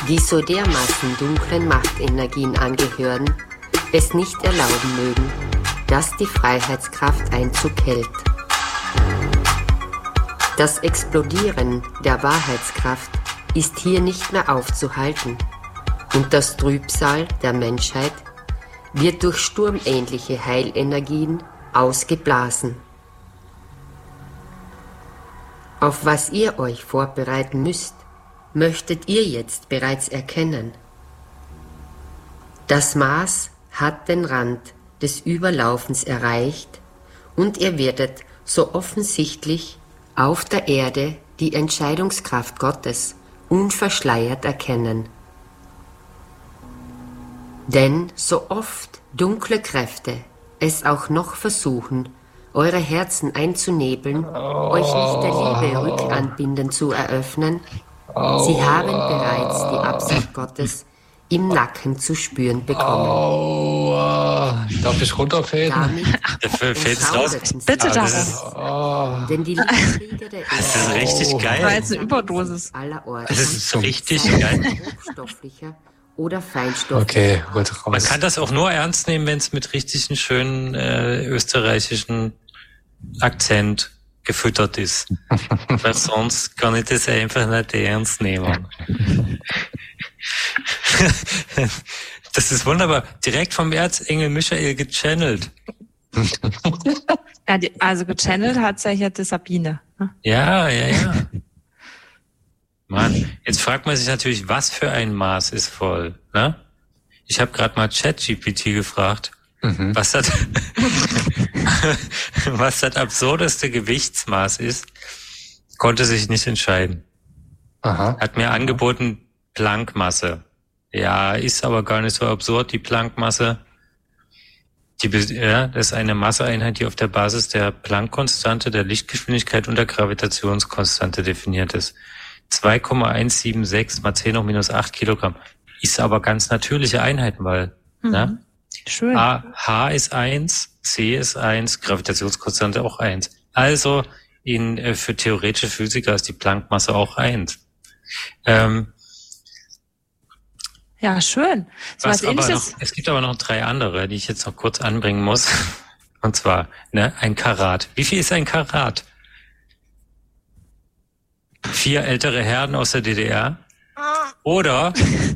die so dermaßen dunklen Machtenergien angehören, es nicht erlauben mögen, dass die Freiheitskraft Einzug hält. Das Explodieren der Wahrheitskraft ist hier nicht mehr aufzuhalten und das Trübsal der Menschheit wird durch sturmähnliche Heilenergien ausgeblasen. Auf was ihr euch vorbereiten müsst, möchtet ihr jetzt bereits erkennen. Das Maß hat den Rand des Überlaufens erreicht und ihr werdet so offensichtlich auf der Erde die Entscheidungskraft Gottes unverschleiert erkennen. Denn so oft dunkle Kräfte es auch noch versuchen, eure Herzen einzunebeln, euch nicht der Liebe Rückanbinden zu eröffnen, sie haben bereits die Absicht Gottes im Nacken zu spüren bekommen. Darf ich runterfällen? Fällt's raus? Bitte daran. Denn die Liebeskrieger der Das ist richtig geil. Das war jetzt eine Überdosis. allerorten Das ist richtig geil. hochstofflicher oder feinstofflicher. Okay, gut raus. Man kann das auch nur ernst nehmen, wenn es mit richtigen schönen österreichischen Akzent gefüttert ist. Weil sonst kann ich das einfach nicht ernst nehmen. Das ist wunderbar. Direkt vom Erzengel Michael gechannelt. Ja, also gechannelt hat sich ja die Sabine. Ja. Mann, jetzt fragt man sich natürlich, was für ein Maß ist voll, ne? Ich habe gerade mal ChatGPT gefragt, was das absurdeste Gewichtsmaß ist, konnte sich nicht entscheiden. Aha. Hat mir angeboten Planckmasse. Ja, ist aber gar nicht so absurd, die Planckmasse. Das ist eine Masseeinheit, die auf der Basis der Planck-Konstante, der Lichtgeschwindigkeit und der Gravitationskonstante definiert ist. 2,176 mal 10 hoch minus 8 Kilogramm. Ist aber ganz natürliche Einheiten, weil ne? Schön. H ist 1, C ist 1, Gravitationskonstante auch 1. Also für theoretische Physiker ist die Planck-Masse auch 1. Ja, schön. So was Ähnliches. Es gibt aber noch 3 andere, die ich jetzt noch kurz anbringen muss. Und zwar, ein Karat. Wie viel ist ein Karat? 4 ältere Herren aus der DDR? Oder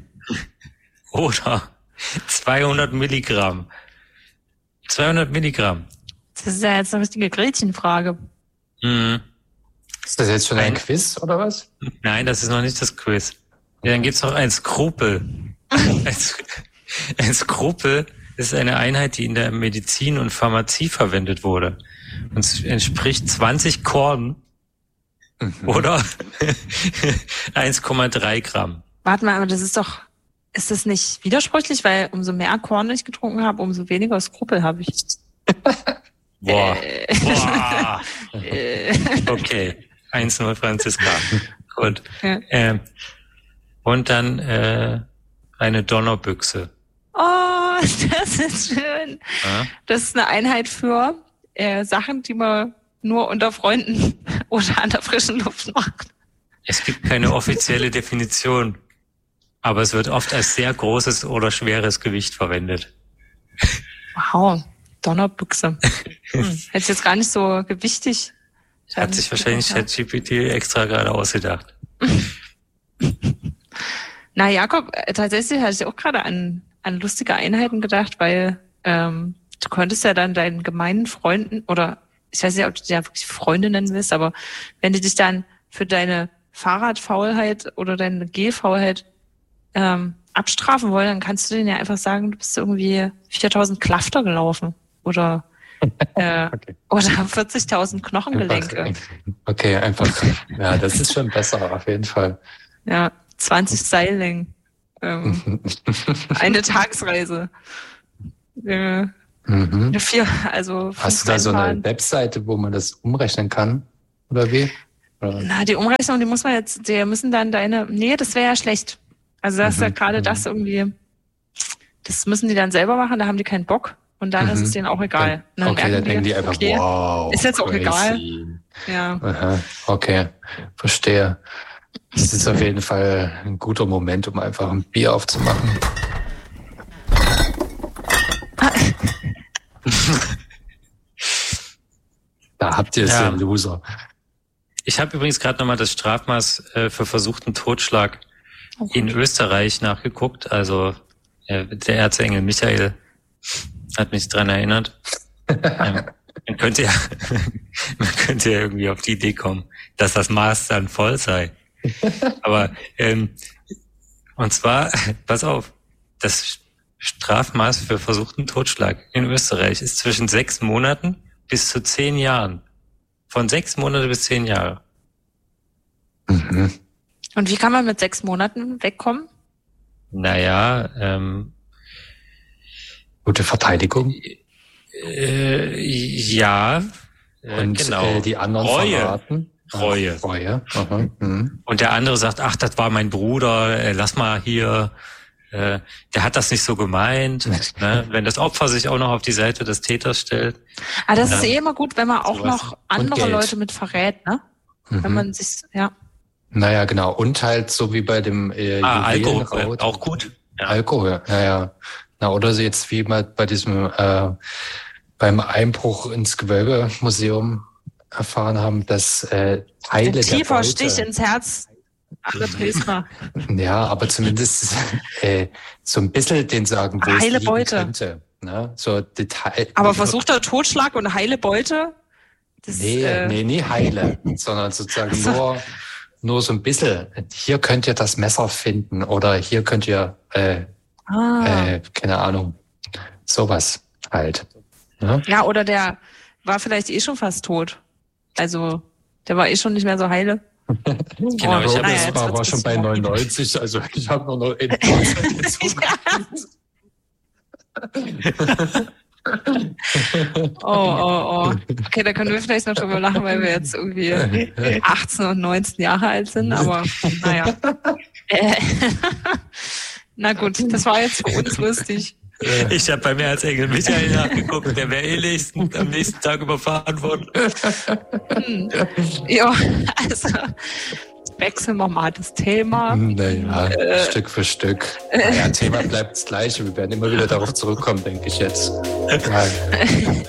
200 Milligramm. 200 Milligramm. Das ist ja jetzt eine richtige Gretchenfrage. Mhm. Ist das jetzt schon ein Quiz, oder was? Nein, das ist noch nicht das Quiz. Ja, dann gibt's noch ein Skrupel. Ein Skrupel ist eine Einheit, die in der Medizin und Pharmazie verwendet wurde. Und es entspricht 20 Korn oder 1,3 Gramm. Warte mal, aber ist das nicht widersprüchlich? Weil umso mehr Korn ich getrunken habe, umso weniger Skrupel habe ich. Boah. Okay. 1-0 Franziska. Gut. Ja. Und dann eine Donnerbüchse. Oh, das ist schön. Ja? Das ist eine Einheit für Sachen, die man nur unter Freunden oder an der frischen Luft macht. Es gibt keine offizielle Definition, aber es wird oft als sehr großes oder schweres Gewicht verwendet. Wow, Donnerbüchse. Hätte ich jetzt gar nicht so gewichtig. Hat sich wahrscheinlich ChatGPT extra gerade ausgedacht. Na, Jakob, tatsächlich hatte ich auch gerade an lustige Einheiten gedacht, weil du könntest ja dann deinen gemeinen Freunden, oder ich weiß nicht, ob du die ja wirklich Freunde nennen willst, aber wenn die dich dann für deine Fahrradfaulheit oder deine Gehfaulheit abstrafen wollen, dann kannst du denen ja einfach sagen, du bist irgendwie 4.000 Klafter gelaufen oder okay. Oder 40.000 Knochengelenke. Okay, einfach. Ja, das ist schon besser, auf jeden Fall. Ja, 20 Seillängen. Eine Tagsreise. Hast du da so eine Webseite, wo man das umrechnen kann? Oder wie? Oder? Na, die Umrechnung, die müssen dann das wäre ja schlecht. Also das ist ja gerade das irgendwie, das müssen die dann selber machen, da haben die keinen Bock und dann ist es denen auch egal. Dann denken die einfach, wow. Ist jetzt auch crazy. egal. Ja. Aha, okay, verstehe. Das ist auf jeden Fall ein guter Moment, um einfach ein Bier aufzumachen. Da habt ihr es, ja, Loser. Ich habe übrigens gerade nochmal das Strafmaß für versuchten Totschlag in Österreich nachgeguckt. Also der Erzengel Michael hat mich dran erinnert. Man könnte ja irgendwie auf die Idee kommen, dass das Maß dann voll sei. Aber und zwar, pass auf, das Strafmaß für versuchten Totschlag in Österreich ist zwischen 6 Monaten bis zu 10 Jahren. Von 6 Monate bis 10 Jahre. Mhm. Und wie kann man mit 6 Monaten wegkommen? Naja, gute Verteidigung. Ja. Und genau. Die anderen verraten. Reue. Aha. Mhm. Und der andere sagt, ach, das war mein Bruder, lass mal hier, der hat das nicht so gemeint. Ne? Wenn das Opfer sich auch noch auf die Seite des Täters stellt. Aber das ist immer gut, wenn man auch noch andere Leute mit verrät, ne? Mhm. Wenn man sich, ja. Naja, genau. Und halt so wie bei dem Alkohol, auch gut. Ja. Alkohol, ja. Na, oder so jetzt wie mal bei diesem beim Einbruch ins Gewölbemuseum erfahren haben, dass Teile der Beute... Tiefer Stich ins Herz, alle Dresdner. Ja, aber zumindest so ein bisschen den sagen, wo heile es liegen Beute könnte. Ne? So Detail. Aber versuchter Totschlag und heile Beute? Das, nee, heile, sondern sozusagen nur so ein bisschen. Hier könnt ihr das Messer finden oder hier könnt ihr, keine Ahnung, sowas halt. Ne? Ja, oder der war vielleicht schon fast tot. Also, der war schon nicht mehr so heile. Genau, ich war schon bei 99, also ich habe noch 1% dazu. Oh. Okay, da können wir vielleicht noch drüber lachen, weil wir jetzt irgendwie 18 und 19 Jahre alt sind, aber naja. Na gut, das war jetzt für uns lustig. Ich habe bei mir als Engel Michael nachgeguckt, der wäre am nächsten Tag überfahren worden. Ja, also wechseln wir mal das Thema. Naja, Stück für Stück. Naja, Thema bleibt das gleiche. Wir werden immer wieder darauf zurückkommen, denke ich jetzt. Ja.